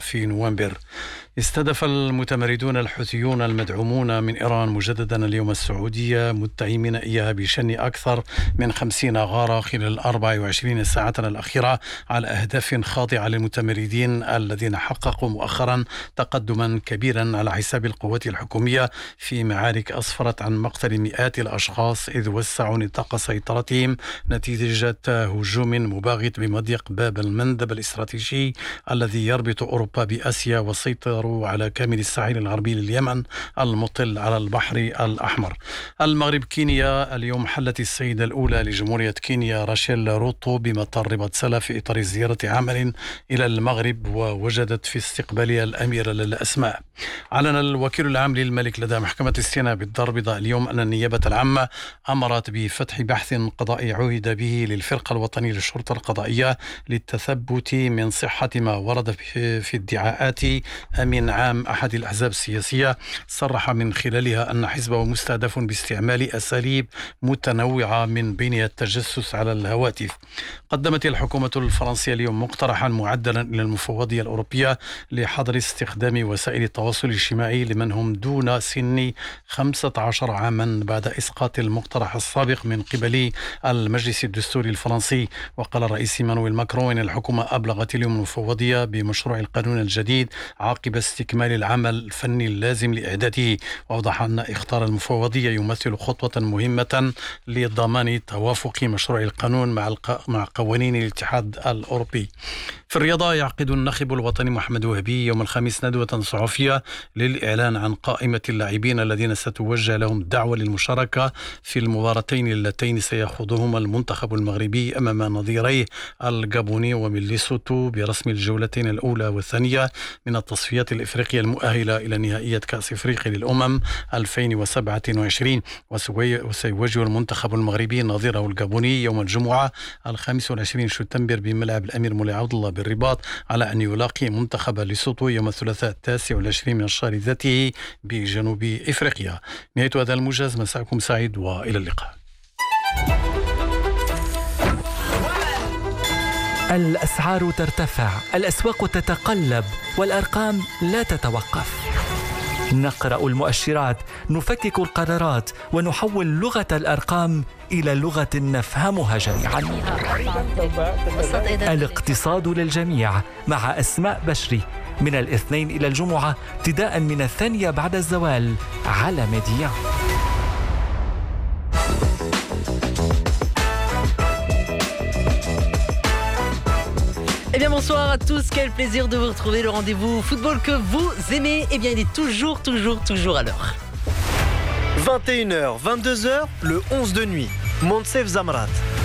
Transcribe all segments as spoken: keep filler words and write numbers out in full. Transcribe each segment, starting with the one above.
في نوفمبر. استهدف المتمردون الحوثيون المدعومون من إيران مجددا اليوم السعودية، متهمين إياها بشن أكثر من خمسين غارة خلال الأربع وعشرين ساعة الأخيرة على أهداف خاضعة للمتمردين الذين حققوا مؤخرا تقدما كبيرا على حساب القوات الحكومية في معارك أسفرت عن مقتل مئات الأشخاص، إذ وسعوا نطاق سيطرتهم نتيجة هجوم مباغت بمضيق باب المندب الاستراتيجي الذي يربط أوروبا بآسيا، وسيطروا على كامل الساحل الغربي لليمن المطل على البحر الأحمر. المغرب كينيا، اليوم حلت السيدة الأولى لجمهورية كينيا راشيل روتو بمطار رباط سلا في إطار زيارة عمل إلى المغرب، ووجدت في استقبالها الأميرة لالا أسماء. أعلن الوكيل العام للملك لدى محكمة استيناء بالدار البيضاء اليوم أن النيابة العامة أمرت بفتح بحث قضائي عهد به للفرقة الوطنية للشرطة القضائية للتثبت من صحة ما ورد في ادعاءات أمين عام أحد الأحزاب السياسية، صرح من خلالها أن حزبه مستهدف باستعمال أساليب متنوعة من بينها التجسس على الهواتف. قدمت الحكومة الفرنسية اليوم مقترحا معدلا إلى المفوضية الأوروبية لحظر استخدام وسائل التواصل الاجتماعي لمن هم دون سن خمسة عشر عاما بعد إسقاط المقترح السابق من قبل المجلس الدستوري الفرنسي. وقال الرئيس مانويل ماكرون إن الحكومة أبلغت اليوم المفوضية بمشروع القانون الجديد عقب استكمال العمل الفني اللازم لإعداده، وأوضح أن إخطار المفوضية يمثل خطوة مهمة لضمان توافق مشروع القانون مع الق... مع قوانين الاتحاد الأوروبي. في الرياضة، يعقد الناخب الوطني محمد وهبي يوم الخميس ندوة صحفية للإعلان عن قائمة اللاعبين الذين ستوجه لهم دعوة للمشاركة في المباراتين اللتين سيخوضهما المنتخب المغربي أمام نظيريه الغابوني وميليسوتو برسم الجولتين الأولى والثانية من التصفيات الإفريقية المؤهلة إلى نهائية كأس إفريقيا للأمم ألفين وسبعة وعشرين. وسيواجه المنتخب المغربي نظيره الغابوني يوم الجمعة الخامس والعشرين شتنبر بملعب الأمير مولاي عبد الله بالرباط، على أن يلاقي منتخب ليسوتو يوم الثلاثاء التاسع والعشرين من الشهر ذاته بجنوب إفريقيا. نهاية هذا الموجز، مساءكم سعيد وإلى اللقاء. الأسعار ترتفع، الأسواق تتقلب، والأرقام لا تتوقف. نقرأ المؤشرات، نفكك القرارات، ونحول لغة الأرقام إلى لغة نفهمها جميعا. الاقتصاد للجميع مع أسماء بشري، من الاثنين إلى الجمعة ابتداء من الثانية بعد الزوال على ميديا. Eh bien bonsoir à tous, quel plaisir de vous retrouver, le rendez-vous football que vous aimez, eh bien il est toujours, toujours, toujours à l'heure. vingt et une heures, vingt-deux heures, le onze de nuit, Moncef Zamrat.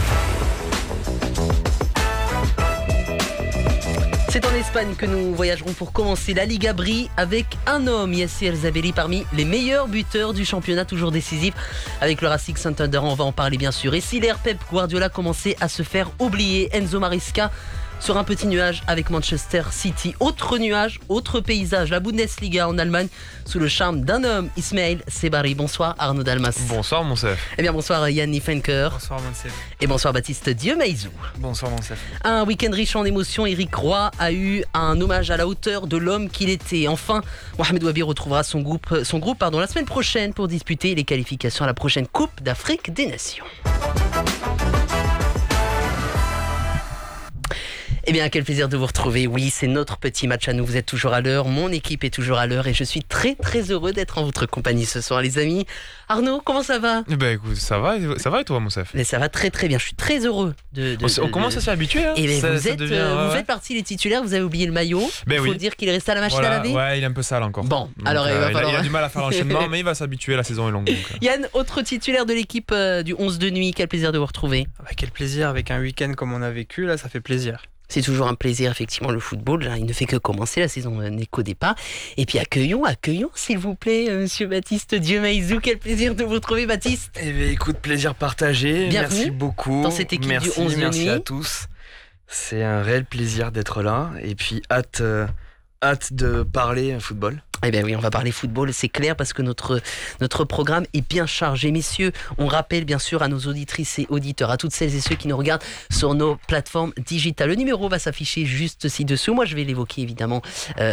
C'est en Espagne que nous voyagerons pour commencer la Liga Brie avec un homme, Yassir Zaberi, parmi les meilleurs buteurs du championnat, toujours décisif avec le Racing Santander, on va en parler bien sûr. Et si l'ère Pep Guardiola commençait à se faire oublier, Enzo Maresca sur un petit nuage avec Manchester City. Autre nuage, autre paysage, la Bundesliga en Allemagne sous le charme d'un homme, Ismaël Sebari. Bonsoir Arnaud Dalmas. Bonsoir Moncef. Eh bien bonsoir Yanni Fenker. Bonsoir Moncef. Et bonsoir Baptiste Diomaïzou. Bonsoir Moncef. Un week-end riche en émotions, Éric Roy a eu un hommage à la hauteur de l'homme qu'il était. Enfin, Mohamed Wabi retrouvera son groupe, son groupe pardon, la semaine prochaine pour disputer les qualifications à la prochaine Coupe d'Afrique des Nations. Eh bien, quel plaisir de vous retrouver. Oui, c'est notre petit match à nous. Vous êtes toujours à l'heure. Mon équipe est toujours à l'heure. Et je suis très, très heureux d'être en votre compagnie ce soir, les amis. Arnaud, comment ça va ? Eh ben, écoute, ça va, ça va et toi, Moncef ? Mais ça va très, très bien. Je suis très heureux de... de, on, de on commence de... à s'y habituer. Hein. Et bien, ça, vous, ça êtes, devient, euh, ouais, vous ouais. faites partie des titulaires. Vous avez oublié le maillot. Ben il faut oui. dire qu'il est resté à la machine voilà, à laver. Ouais, il est un peu sale encore. Bon, donc, alors euh, il va il, falloir... a, il a du mal à faire l'enchaînement, mais il va s'habituer. La saison est longue. Donc, euh. Yann, autre titulaire de l'équipe euh, du onze de nuit. Quel plaisir de vous retrouver. Ah bah, quel plaisir, avec un week-end comme on a vécu, là, ça fait plaisir. C'est toujours un plaisir, effectivement, le football. Là, il ne fait que commencer, la saison n'est qu'au départ. Et puis accueillons, accueillons, s'il vous plaît, euh, monsieur Baptiste Diomaïzou. Quel plaisir de vous retrouver, Baptiste. Eh bien, écoute, plaisir partagé. Bienvenue merci beaucoup. dans cette équipe merci, du onze de merci nuit. à tous. C'est un réel plaisir d'être là. Et puis, hâte, euh, hâte de parler football. Eh bien oui, on va parler football, c'est clair, parce que notre, notre programme est bien chargé. Messieurs, on rappelle bien sûr à nos auditrices et auditeurs, à toutes celles et ceux qui nous regardent sur nos plateformes digitales. Le numéro va s'afficher juste ci-dessous. Moi, je vais l'évoquer évidemment euh,